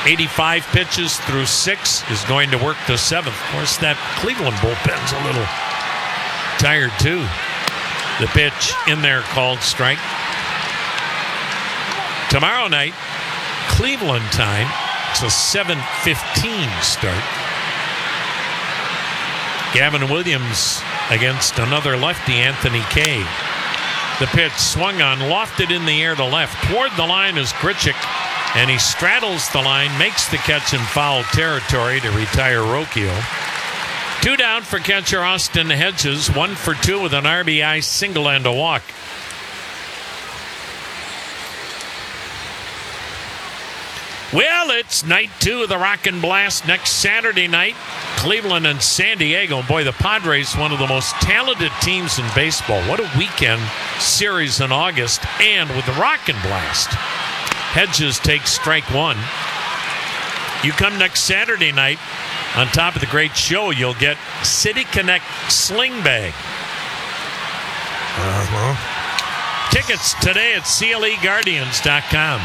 85 pitches through 6 is going to work the 7th. Of course, that Cleveland bullpen's a little tired, too. The pitch in there called strike. Tomorrow night, Cleveland time. It's a 7:15 start. Gavin Williams against another lefty, Anthony Kay. The pitch swung on, lofted in the air to left. Toward the line is Grichuk, and he straddles the line, makes the catch in foul territory to retire Rocchio. 2 down for catcher Austin Hedges, 1 for 2 with an RBI single and a walk. Well, it's night 2 of the Rockin' Blast next Saturday night. Cleveland and San Diego. Boy, the Padres, one of the most talented teams in baseball. What a weekend series in August. And with the Rockin' Blast, Hedges takes strike 1. You come next Saturday night, on top of the great show, you'll get City Connect Sling Bag. Tickets today at CLEGuardians.com.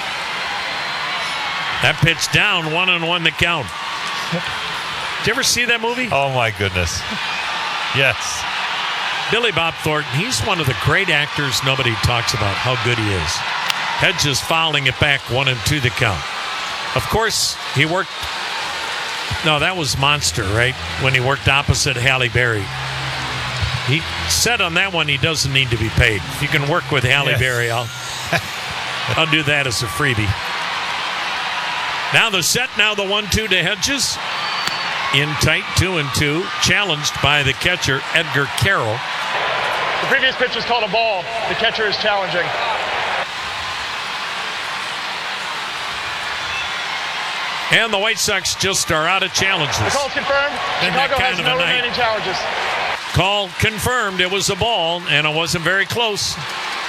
That pitch down, 1-1 the count. Did you ever see that movie? Oh, my goodness. Yes. Billy Bob Thornton, he's one of the great actors nobody talks about how good he is. Hedges fouling it back, 1-2 the count. Of course, he worked... No, that was Monster, right? When he worked opposite Halle Berry. He said on that one he doesn't need to be paid. If you can work with Halle Berry, I'll do that as a freebie. Now the set, now the 1-2 to Hedges. In tight, 2-2, challenged by the catcher, Edgar Carroll. The previous pitch was called a ball. The catcher is challenging. And the White Sox just are out of challenges. The call's confirmed. Chicago has no remaining challenges. Call confirmed. It was a ball, and it wasn't very close.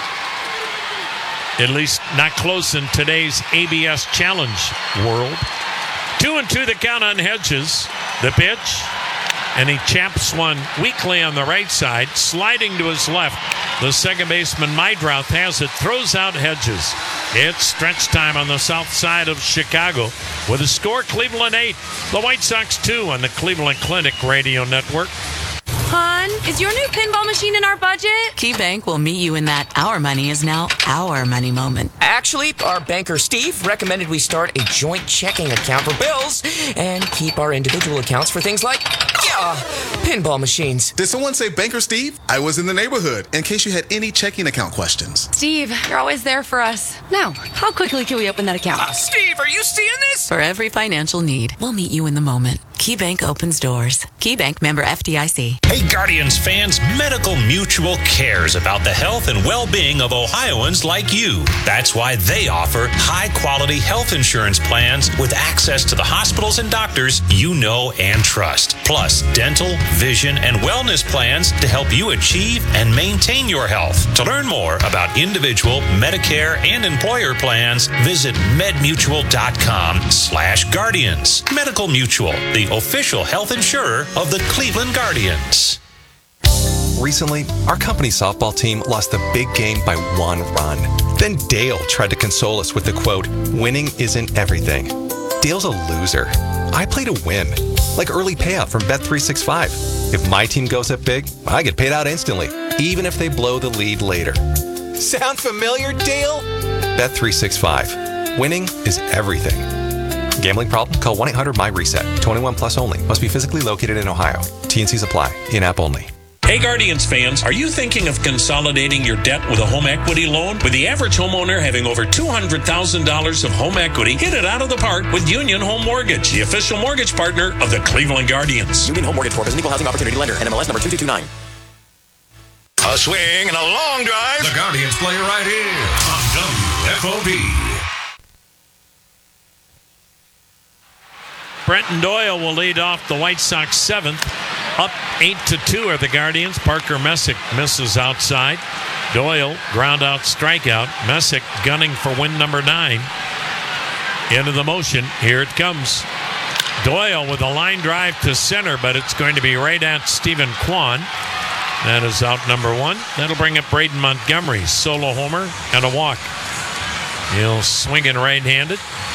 At least not close in today's ABS Challenge world. 2-2 the count on Hedges. The pitch, and he chaps one weakly on the right side, sliding to his left. The second baseman, Meidroth, has it, throws out Hedges. It's stretch time on the south side of Chicago. With a score, Cleveland 8, the White Sox 2 on the Cleveland Clinic Radio Network. Hon, is your new pinball machine in our budget? KeyBank will meet you in that our money is now our money moment. Actually, our banker Steve recommended we start a joint checking account for bills and keep our individual accounts for things like, pinball machines. Did someone say Banker Steve? I was in the neighborhood in case you had any checking account questions. Steve, you're always there for us. Now, how quickly can we open that account? Steve, are you seeing this? For every financial need, we'll meet you in the moment. KeyBank opens doors. KeyBank, member FDIC. Hey, Guardians fans, Medical Mutual cares about the health and well-being of Ohioans like you. That's why they offer high-quality health insurance plans with access to the hospitals and doctors you know and trust. Plus, dental, vision, and wellness plans to help you achieve and maintain your health. To learn more about individual, Medicare, and employer plans, visit medmutual.com/guardians. Medical Mutual, the official health insurer of the Cleveland Guardians. Recently, our company softball team lost the big game by 1 run. Then Dale tried to console us with the quote, "Winning isn't everything." Dale's a loser. I play to win, like early payout from Bet365. If my team goes up big, I get paid out instantly, even if they blow the lead later. Sound familiar, Dale? Bet365. Winning is everything. Gambling problem? Call 1-800-MY-RESET. 21 plus only. Must be physically located in Ohio. T&Cs apply. In-app only. Hey Guardians fans, are you thinking of consolidating your debt with a home equity loan? With the average homeowner having over $200,000 of home equity, hit it out of the park with Union Home Mortgage, the official mortgage partner of the Cleveland Guardians. Union Home Mortgage Corp is an equal housing opportunity lender. NMLS number 2229. A swing and a long drive. The Guardians play right here on WFOB. Brenton Doyle will lead off the White Sox 7th. Up 8-2 are the Guardians. Parker Messick misses outside. Doyle, ground out, strikeout. Messick gunning for win number 9. Into the motion. Here it comes. Doyle with a line drive to center, but it's going to be right at Stephen Kwan. That is out number 1. That'll bring up Braden Montgomery. Solo homer and a walk. He'll swing it right-handed.